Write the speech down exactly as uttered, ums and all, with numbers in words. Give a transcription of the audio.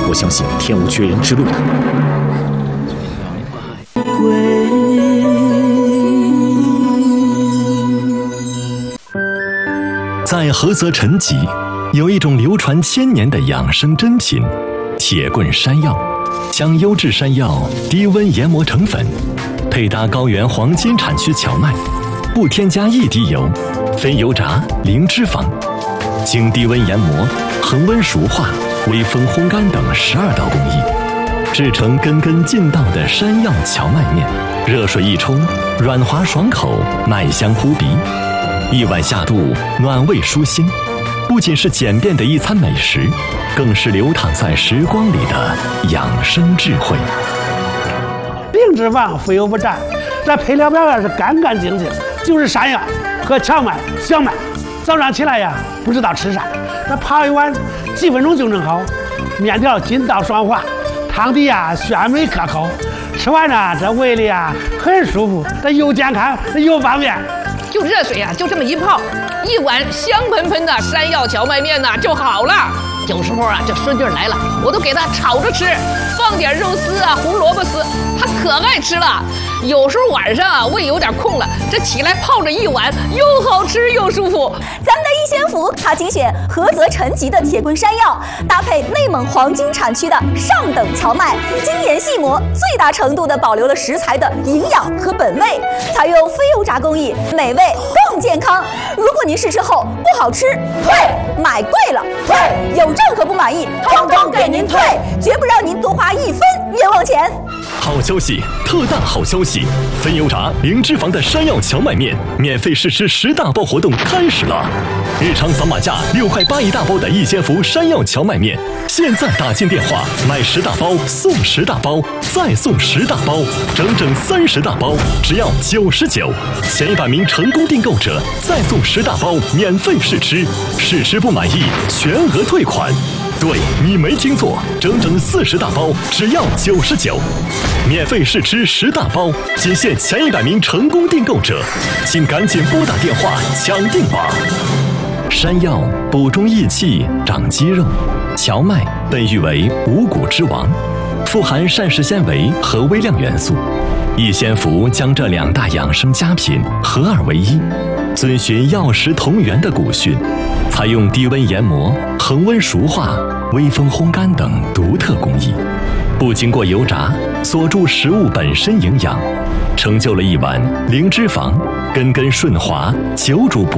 我相信天无绝人之路的。在菏泽陈集，有一种流传千年的养生珍品——铁棍山药。将优质山药低温研磨成粉，配搭高原黄金产区荞麦，不添加一滴油，非油炸，零脂肪，经低温研磨、恒温熟化、微风烘干等十二道工艺，制成根根劲道的山药荞麦面。热水一冲，软滑爽口，麦香扑鼻，一碗下肚，暖胃舒心。不仅是简便的一餐美食，更是流淌在时光里的养生智慧。 零脂肪，非油不沾，这配料表也是干干净净，就是山药和荞麦、小麦。早上起来呀，不知道吃啥，那泡一碗，几分钟就弄好。面条筋道爽滑，汤底呀鲜美可口，吃完呢，这胃里啊很舒服，这又健康又方便。 就热水啊，就这么一泡，一碗香喷喷的山药荞麦面呢就好了。有时候啊，这孙女来了，我都给她炒着吃，放点肉丝啊、胡萝卜丝，她可爱吃了。有时候晚上啊，胃有点空了，这起来泡着一碗，又好吃又舒服。 咱们的一仙府，它精选菏泽陈集的铁棍山药，搭配内蒙黄金产区的上等荞麦，精研细磨，最大程度的保留了食材的营养和本味，采用非油炸工艺，美味更健康。如果您试吃后不好吃，退；买贵了退；有任何不满意，通通给您退，绝不让您多花一分冤枉钱。 好消息，特大好消息！非油炸、零脂肪的山药荞麦面免费试吃十大包活动开始了！日常扫码价六块八一大包的一仙福山药荞麦面，现在打进电话买十大包送十大包，再送十大包，整整三十大包，只要九十九。前一百名成功订购者再送十大包免费试吃，试吃不满意全额退款。对，你没听错，整整四十大包，只要九十九，免费试吃十大包，仅限前一百名成功订购者，请赶紧拨打电话抢订吧。山药补中益气、长肌肉，荞麦被誉为五谷之王，富含膳食纤维和微量元素。一仙福将这两大养生佳品合二为一，遵循药食同源的古训，采用低温研磨、恒温熟化、微风烘干等独特工艺，不经过油炸，锁住食物本身营养，成就了一碗零脂肪、根根顺滑、久煮不